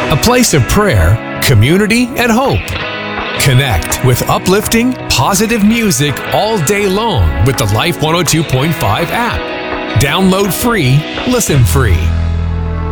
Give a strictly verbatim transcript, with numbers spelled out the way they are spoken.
a place of prayer, community, and hope. Connect with uplifting, positive music all day long with the Life one oh two point five app. Download free, listen free.